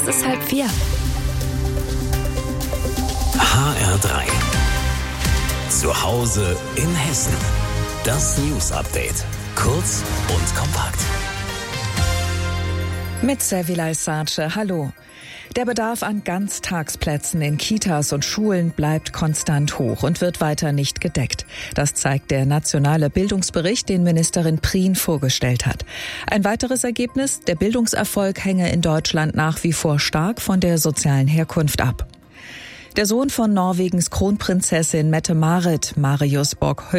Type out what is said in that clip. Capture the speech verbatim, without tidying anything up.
Es ist halb vier. H R drei. Zu Hause in Hessen. Das News Update. Kurz und kompakt. Mit Servilay Sace, hallo. Der Bedarf an Ganztagsplätzen in Kitas und Schulen bleibt konstant hoch und wird weiter nicht gedeckt. Das zeigt der nationale Bildungsbericht, den Ministerin Prien vorgestellt hat. Ein weiteres Ergebnis: Der Bildungserfolg hänge in Deutschland nach wie vor stark von der sozialen Herkunft ab. Der Sohn von Norwegens Kronprinzessin Mette-Marit, Marius Borg